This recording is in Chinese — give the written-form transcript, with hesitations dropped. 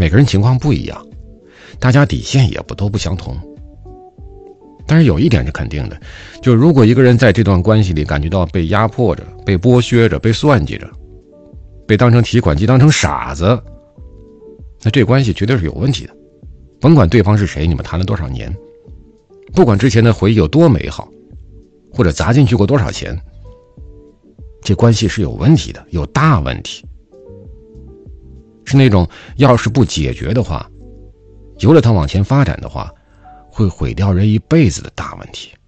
每个人情况不一样，大家底线也都不相同。但是有一点是肯定的，就如果一个人在这段关系里感觉到被压迫着、被剥削着、被算计着、被当成提款机、当成傻子，那这关系绝对是有问题的。甭管对方是谁，你们谈了多少年，不管之前的回忆有多美好，或者砸进去过多少钱，这关系是有问题的，有大问题。是那种要是不解决的话，由着它往前发展的话，会毁掉人一辈子的大问题。